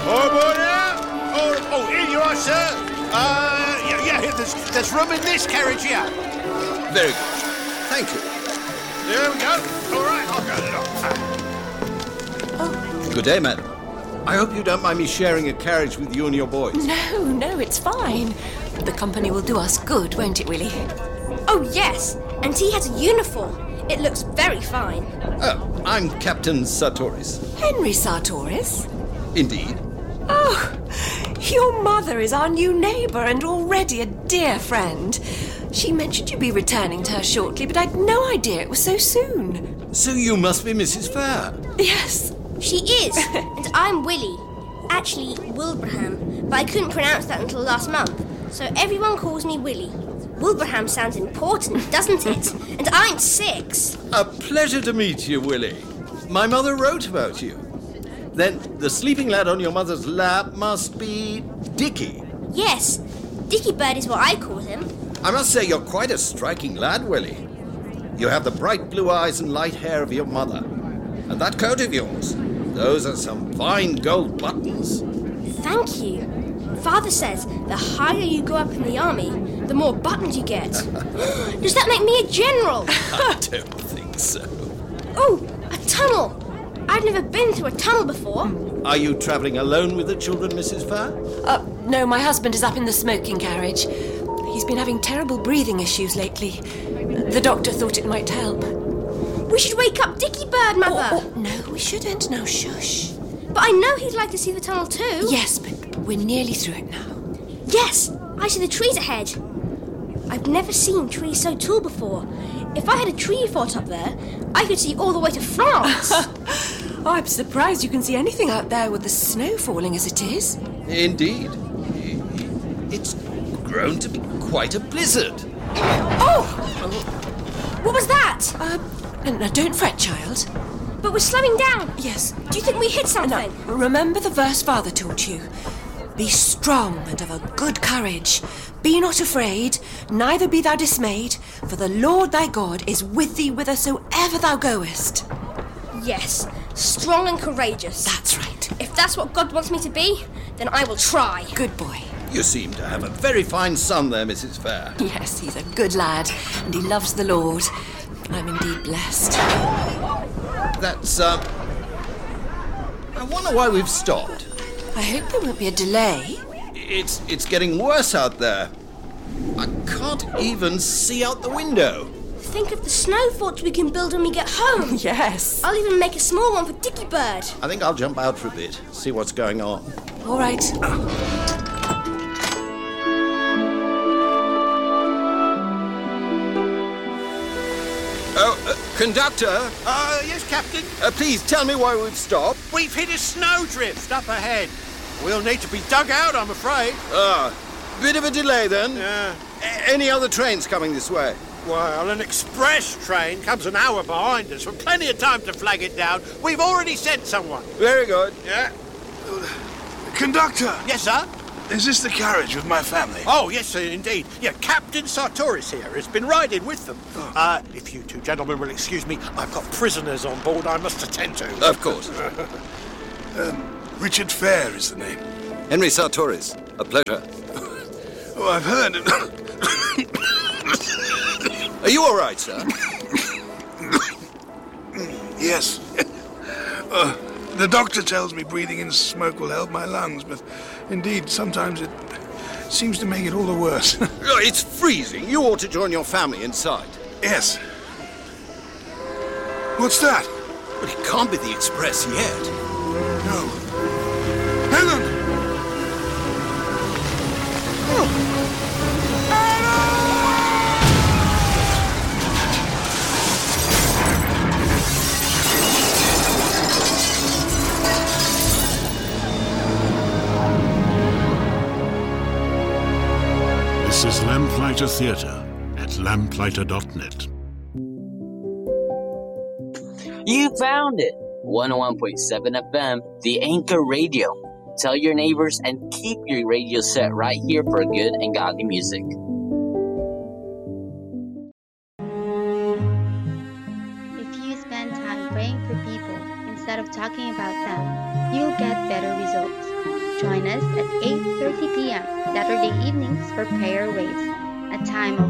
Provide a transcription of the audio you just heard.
Oh, boy, now. Oh, here you are, sir. There's room in this carriage here. Very good. Thank you. There we go. All right, I'll go. Good day, madam. I hope you don't mind me sharing a carriage with you and your boys. No, it's fine. The company will do us good, won't it, Willie? Oh, yes. And he has a uniform. It looks very fine. Oh, I'm Captain Sartoris. Henry Sartoris? Indeed. Oh, your mother is our new neighbour and already a dear friend. She mentioned you'd be returning to her shortly, but I'd no idea it was so soon. So you must be Mrs. Fair. Yes. She is. And I'm Willie. Actually, Wilbraham. But I couldn't pronounce that until last month. So everyone calls me Willie. Wilbraham sounds important, doesn't it? And I'm 6. A pleasure to meet you, Willie. My mother wrote about you. Then the sleeping lad on your mother's lap must be Dickie. Yes. Dickie Bird is what I call him. I must say you're quite a striking lad, Willie. You have the bright blue eyes and light hair of your mother. And that coat of yours. Those are some fine gold buttons. Thank you. Father says the higher you go up in the army, the more buttons you get. Does that make me a general? I don't think so. Oh, a tunnel. I've never been through a tunnel before. Are you travelling alone with the children, Mrs. Fair? No, my husband is up in the smoking carriage. He's been having terrible breathing issues lately. The doctor thought it might help. We should wake up Dickie Bird, Mother. Oh, no, we shouldn't. No, shush. But I know he'd like to see the tunnel too. Yes, but we're nearly through it now. Yes, I see the trees ahead. I've never seen trees so tall before. If I had a tree fort up there, I could see all the way to France. Oh, I'm surprised you can see anything out there with the snow falling as it is. Indeed. It's grown to be quite a blizzard. Oh! What was that? No, don't fret, child. But we're slowing down. Yes. Do you think we hit something? No, remember the verse Father taught you. Be strong and of a good courage. Be not afraid, neither be thou dismayed, for the Lord thy God is with thee whithersoever thou goest. Yes, strong and courageous. That's right. If that's what God wants me to be, then I will try. Good boy. You seem to have a very fine son there, Mrs. Fair. Yes, he's a good lad, and he loves the Lord. I'm indeed blessed. That's, I wonder why we've stopped. I hope there won't be a delay. It's getting worse out there. I can't even see out the window. Think of the snow forts we can build when we get home. Yes. I'll even make a small one for Dickie Bird. I think I'll jump out for a bit, see what's going on. All right. Conductor, Yes, Captain. please tell me why we've stopped. We've hit a snowdrift up ahead. We'll need to be dug out, I'm afraid. Bit of a delay then. Yeah. Any other trains coming this way? Well, an express train comes an hour behind us with plenty of time to flag it down. We've already sent someone. Very good. Yeah. Conductor, Yes, sir? is this the carriage with my family? Oh, yes, sir, indeed. Yeah, Captain Sartoris here has been riding with them. If you two gentlemen will excuse me, I've got prisoners on board I must attend to. Of course. Richard Fair is the name. Henry Sartoris, a pleasure. Oh, I've heard it. Are you all right, sir? Yes. The doctor tells me breathing in smoke will help my lungs, but indeed, sometimes it seems to make it all the worse. It's freezing. You ought to join your family inside. Yes. What's that? But it can't be the express yet. No. Helen! This is Lamplighter Theatre at lamplighter.net. You found it! 101.7 FM, the Anchor Radio. Tell your neighbors and keep your radio set right here for good and godly music. If you spend time praying for people instead of talking about them, you'll get better results. Join us at 8:30 p.m. Saturday evenings for prayer waves, a time of